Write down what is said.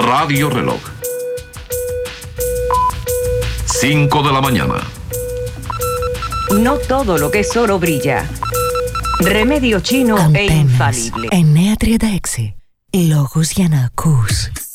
Radio Reloj. 5 de la mañana. No todo lo que es oro brilla. Remedio chino e infalible. 936. Λόγος για να ακούς.